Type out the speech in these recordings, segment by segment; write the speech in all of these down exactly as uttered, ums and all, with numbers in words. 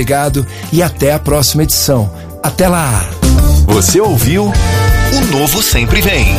Obrigado e até a próxima edição. Até lá! Você ouviu O Novo Sempre Vem.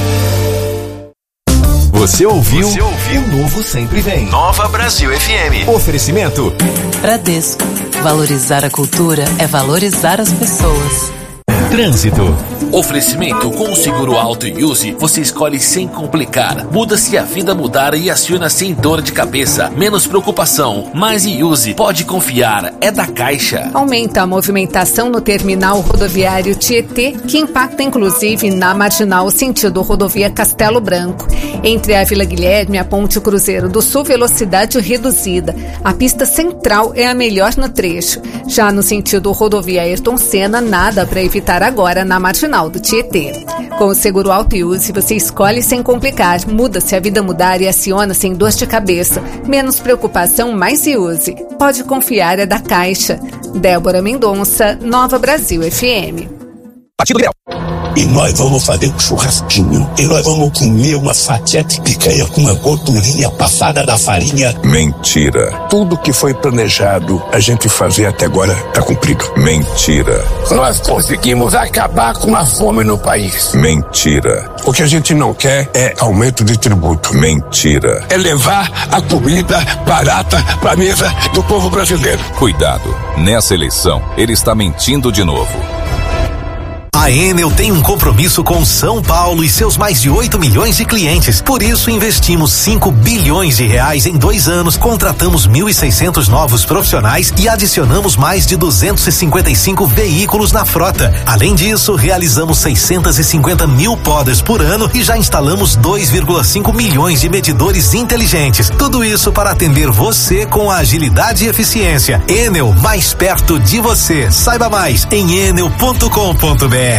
Você ouviu, Você ouviu O Novo Sempre Vem. Nova Brasil F M. Oferecimento Bradesco. Valorizar a cultura é valorizar as pessoas. Trânsito. Oferecimento com o seguro Auto Use, você escolhe sem complicar. Muda se a vida mudar e aciona sem dor de cabeça. Menos preocupação, mais Use. Pode confiar, é da Caixa. Aumenta a movimentação no terminal rodoviário Tietê, que impacta inclusive na marginal sentido rodovia Castelo Branco. Entre a Vila Guilherme e a Ponte Cruzeiro do Sul, velocidade reduzida. A pista central é a melhor no trecho. Já no sentido rodovia Ayrton Senna, nada para evitar agora na marginal do Tietê. Com o seguro Auto Use, você escolhe sem complicar, muda se a vida mudar e aciona sem dor de cabeça. Menos preocupação, mais Use. Pode confiar, é da Caixa. Débora Mendonça, Nova Brasil F M. Partido Liberal. E nós vamos fazer um churrasquinho. E nós vamos comer uma fatia de picanha com uma gordurinha passada da farinha. Mentira. Tudo que foi planejado a gente fazer até agora tá cumprido. Mentira. Nós conseguimos acabar com a fome no país. Mentira. O que a gente não quer é aumento de tributo. Mentira. É levar a comida barata pra mesa do povo brasileiro. Cuidado. Nessa eleição, ele está mentindo de novo. A Enel tem um compromisso com São Paulo e seus mais de oito milhões de clientes. Por isso, investimos cinco bilhões de reais em dois anos, contratamos mil e seiscentos novos profissionais e adicionamos mais de duzentos e cinquenta e cinco veículos na frota. Além disso, realizamos seiscentos e cinquenta mil podas por ano e já instalamos dois vírgula cinco milhões de medidores inteligentes. Tudo isso para atender você com agilidade e eficiência. Enel, mais perto de você. Saiba mais em enel ponto com ponto br.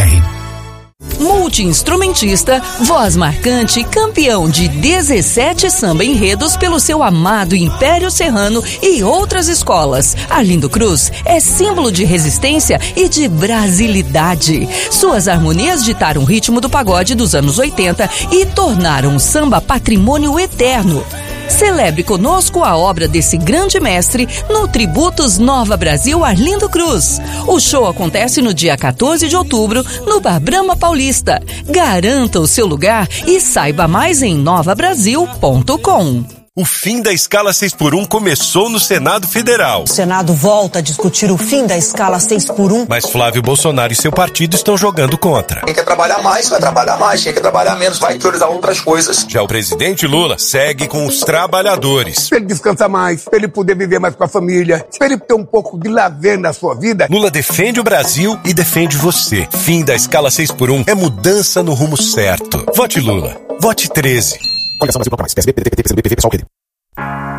Multi-instrumentista, voz marcante e campeão de dezessete samba enredos pelo seu amado Império Serrano e outras escolas. Arlindo Cruz é símbolo de resistência e de brasilidade. Suas harmonias ditaram o ritmo do pagode dos anos oitenta e tornaram o samba patrimônio eterno. Celebre conosco a obra desse grande mestre no Tributos Nova Brasil Arlindo Cruz. O show acontece no dia quatorze de outubro no Bar Brahma Paulista. Garanta o seu lugar e saiba mais em nova brasil ponto com. O fim da escala seis por um começou no Senado Federal. O Senado volta a discutir o fim da escala seis por um. Mas Flávio Bolsonaro e seu partido estão jogando contra. Quem quer trabalhar mais, vai trabalhar mais. Quem quer trabalhar menos, vai priorizar outras coisas. Já o presidente Lula segue com os trabalhadores. Pra ele descansar mais, pra ele poder viver mais com a família, pra ele ter um pouco de lazer na sua vida. Lula defende o Brasil e defende você. Fim da escala seis por um é mudança no rumo certo. Vote Lula. Vote treze. Coligação Brasil Bloco Mais. P S B, P D T, P T, P C do B, P V, P S O L, P D.